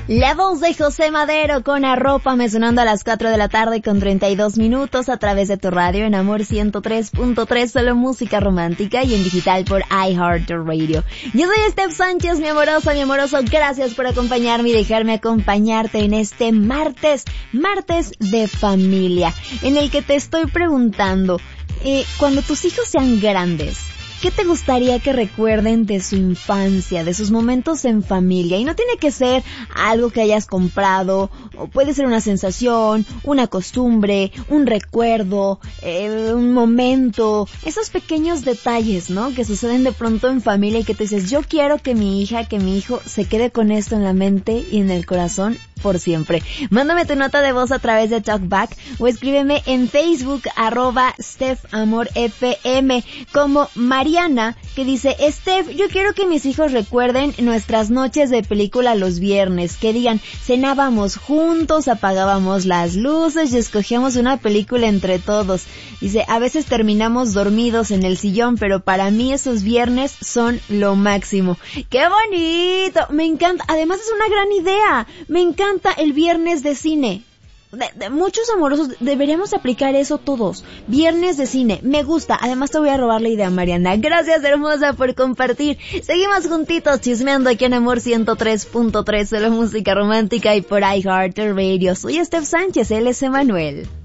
Levels de José Madero con Arrópame sonando a las 4 de la tarde con 32 minutos a través de tu radio en Amor 103.3, solo música romántica y en digital por iHeartRadio. Yo soy Steph Sánchez, mi amorosa, mi amoroso, gracias por acompañarme y dejarme acompañarte en este martes de familia, en el que te estoy preguntando, cuando tus hijos sean grandes, ¿qué te gustaría que recuerden de su infancia, de sus momentos en familia? Y no tiene que ser algo que hayas comprado, o puede ser una sensación, una costumbre, un recuerdo, un momento, esos pequeños detalles, ¿no? Que suceden de pronto en familia y que te dices, yo quiero que mi hija, que mi hijo se quede con esto en la mente y en el corazón por siempre. Mándame tu nota de voz a través de TalkBack o escríbeme en Facebook, @StephAmorFM, como Mariana, que dice, Steph, yo quiero que mis hijos recuerden nuestras noches de película los viernes, que digan, cenábamos juntos, apagábamos las luces y escogíamos una película entre todos. Dice, a veces terminamos dormidos en el sillón, pero para mí esos viernes son lo máximo. ¡Qué bonito! Me encanta, además es una gran idea, me encanta el viernes de cine. De muchos amorosos, deberíamos aplicar eso todos. Viernes de cine, me gusta. Además te voy a robar la idea, Mariana. Gracias, hermosa, por compartir. Seguimos juntitos chismeando aquí en Amor 103.3, solo música romántica y por iHeartRadio. Soy Steph Sánchez, él es Emanuel.